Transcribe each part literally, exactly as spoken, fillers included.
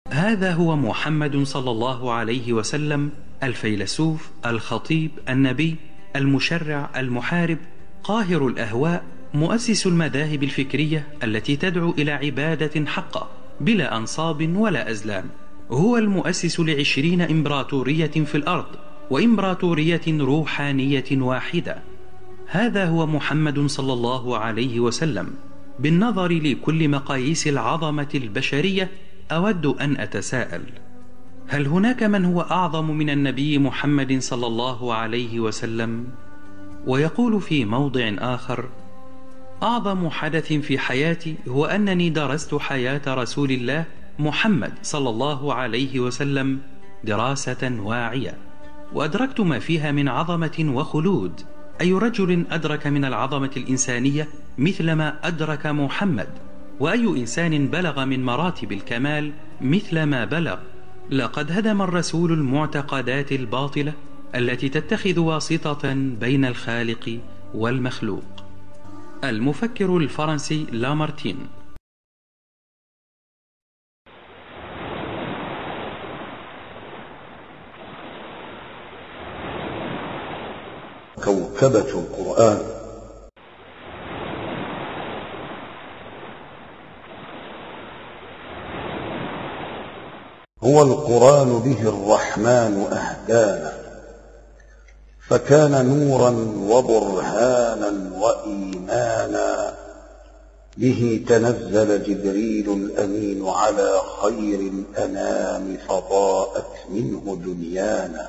هذا هو محمد صلى الله عليه وسلم، الفيلسوف، الخطيب، النبي، المشرع، المحارب، قاهر الأهواء، مؤسس المذاهب الفكرية التي تدعو إلى عبادة حقة بلا أنصاب ولا أزلام. هو المؤسس لعشرين إمبراطورية في الأرض، وإمبراطورية روحانية واحدة. هذا هو محمد صلى الله عليه وسلم. بالنظر لكل مقاييس العظمة البشرية، أود أن أتساءل: هل هناك من هو أعظم من النبي محمد صلى الله عليه وسلم؟ ويقول في موضع آخر: أعظم حدث في حياتي هو أنني درست حياة رسول الله محمد صلى الله عليه وسلم دراسة واعية، وأدركت ما فيها من عظمة وخلود. أي رجل أدرك من العظمة الإنسانية مثل ما أدرك محمد؟ وأي إنسان بلغ من مراتب الكمال مثل ما بلغ؟ لقد هدم الرسول المعتقدات الباطلة التي تتخذ واسطة بين الخالق والمخلوق. المفكر الفرنسي لامارتين. كوكبة القرآن. هو القرآن به الرحمن أهدانا، فكان نورا وبرهانا وإيمانا. به تنزل جبريل الأمين على خير الأنام، فضاءت منه دنيانا.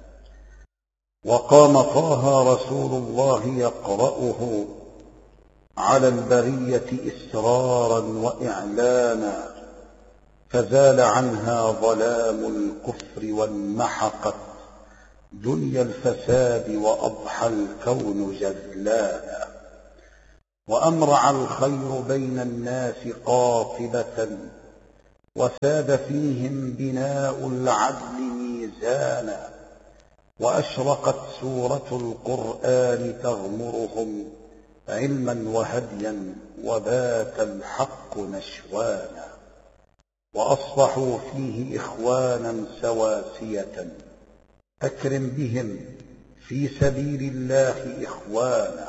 وقام طه رسول الله يقرأه على البرية إسرارا وإعلانا، فزال عنها ظلام الكفر وانمحقت دنيا الفساد، وأضحى الكون جذلانا. وأمرع الخير بين الناس قاطبة، وساد فيهم بناء العدل ميزانا. وأشرقت سورة القرآن تغمرهم علما وهديا، وبات الحق نشوانا. وأصبحوا فيه إخوانا سواسية، أكرم بهم في سبيل الله إخوانا.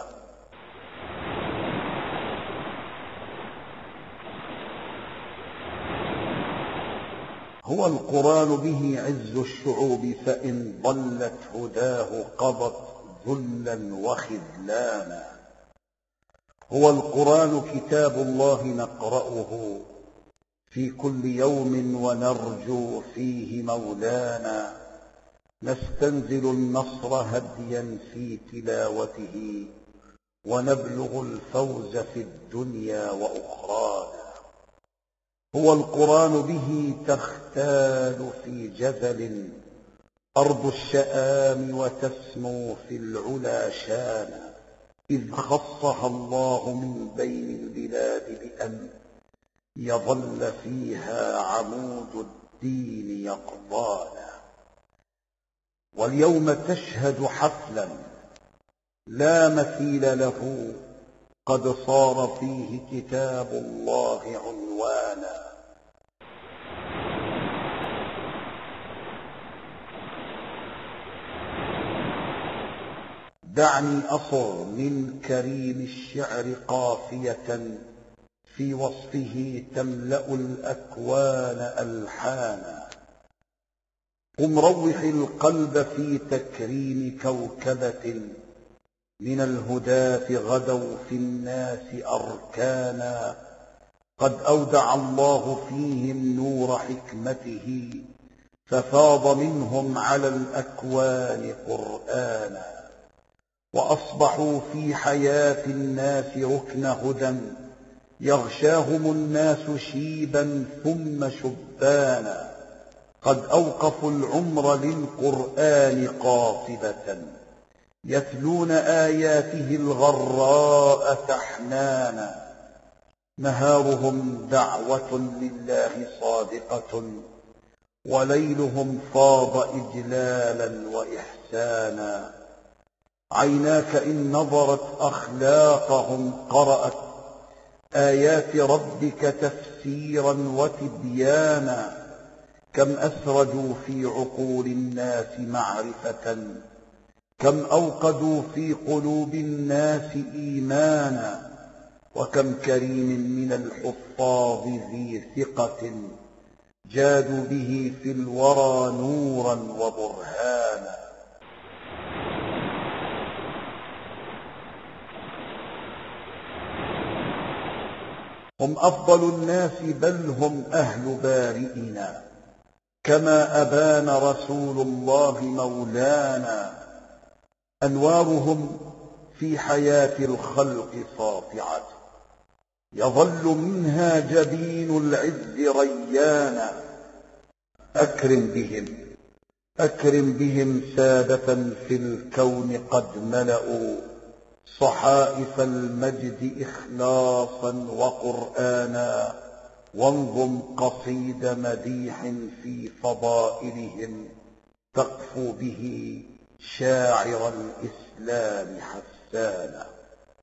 هو القرآن به عز الشعوب، فإن ضلت هداه قضت ذلا وخذلانا. هو القرآن كتاب الله نقرأه في كل يوم، ونرجو فيه مولانا. نستنزل النصر هديا في تلاوته، ونبلغ الفوز في الدنيا وأخرانا. هو القرآن به تختال في جزل أرض الشآم، وتسمو في العلا شانا. إذ خصها الله من بين البلاد بأن يظل فيها عمود الدين يقضانا. واليوم تشهد حفلا لا مثيل له، قد صار فيه كتاب الله عنوانا. دعني أصغ من كريم الشعر قافية، في وصفه تملأ الأكوان ألحانا. قم روح القلب في تكريم كوكبة، من الهداة غدوا في الناس أركانا. قد أودع الله فيهم نور حكمته، ففاض منهم على الأكوان قرآنا. وأصبحوا في حياة الناس ركن هدى، يغشاهم الناس شيبا ثم شبانا. قد أوقفوا العمر للقرآن قاطبة، يتلون آياته الغراء تحنانا. نهارهم دعوة لله صادقة، وليلهم فاض إجلالا وإحسانا. عيناك إن نظرت أخلاقهم قرأت آيات ربك تفسيرا وتبيانا. كم أسرجوا في عقول الناس معرفة، كم أوقدوا في قلوب الناس إيمانا، وكم كريم من الحفاظ ذي ثقة جادوا به في الورى نورا وبرهانا. هم أفضل الناس بل هم أهل بارئنا، كما أبان رسول الله مولانا. أنوارهم في حياة الخلق ساطعة، يظل منها جبين العز ريانا. أكرم بهم أكرم بهم سادة في الكون قد ملأوا صحائف المجد إخلاصا وقرآنا. وانظم قصيد مديح في فضائلهم تقفو به شاعر الإسلام حسانا.